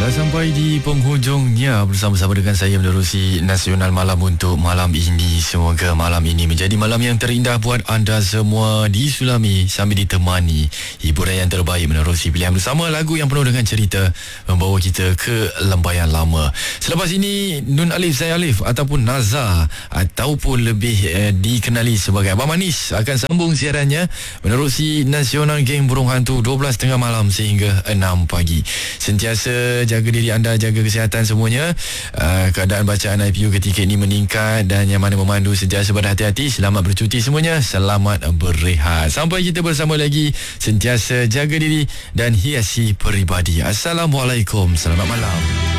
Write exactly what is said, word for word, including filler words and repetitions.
Telah sampai di penghujungnya bersama-sama dengan saya menerusi Nasional Malam untuk malam ini. Semoga malam ini menjadi malam yang terindah buat anda semua di Sulami sambil ditemani hiburan yang terbaik menerusi pilihan bersama lagu yang penuh dengan cerita membawa kita ke lembayan lama. Selepas ini Nun Alif saya Alif ataupun Naza ataupun lebih eh, dikenali sebagai Abang Manis akan sambung siarannya menerusi Nasional Geng Burung Hantu dua belas tiga puluh malam sehingga enam pagi. Sentiasa jaga diri anda, jaga kesihatan semuanya. uh, Keadaan bacaan I P U ketika ini meningkat dan yang mana memandu sentiasa berhati-hati. Selamat bercuti semuanya, selamat berehat. Sampai kita bersama lagi, sentiasa jaga diri dan hiasi peribadi. Assalamualaikum, selamat malam.